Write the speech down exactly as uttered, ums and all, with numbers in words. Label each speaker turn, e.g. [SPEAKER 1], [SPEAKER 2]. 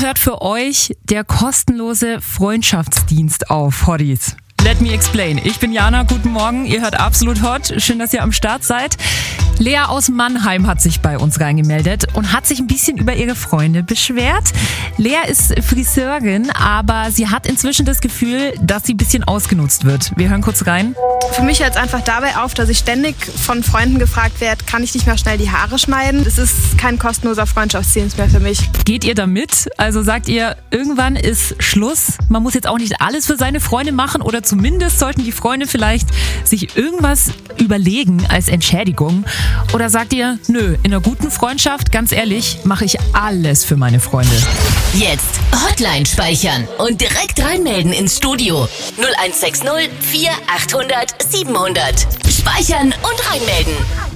[SPEAKER 1] hört für euch der kostenlose Freundschaftsdienst auf, Hotties. Let me explain. Ich bin Jana, guten Morgen. Ihr hört Absolut Hot. Schön, dass ihr am Start seid. Lea aus Mannheim hat sich bei uns reingemeldet und hat sich ein bisschen über ihre Freunde beschwert. Lea ist Friseurin, aber sie hat inzwischen das Gefühl, dass sie ein bisschen ausgenutzt wird. Wir hören kurz rein.
[SPEAKER 2] Für mich hört es einfach dabei auf, dass ich ständig von Freunden gefragt werde, kann ich nicht mal schnell die Haare schneiden? Das ist kein kostenloser Freundschaftsdienst mehr für mich.
[SPEAKER 1] Geht ihr da mit? Also sagt ihr, irgendwann ist Schluss? Man muss jetzt auch nicht alles für seine Freunde machen oder zumindest sollten die Freunde vielleicht sich irgendwas überlegen als Entschädigung? Oder sagt ihr, nö, in einer guten Freundschaft, ganz ehrlich, mache ich alles für meine Freunde?
[SPEAKER 3] Jetzt Hotline speichern und direkt reinmelden ins Studio. null eins sechs null vier achthundert siebenhundert. Speichern und reinmelden.